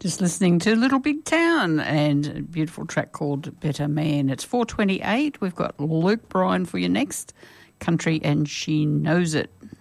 Just listening to Little Big Town and a beautiful track called Better Man. It's 4:28. We've got Luke Bryan for you next. Country and She Knows It.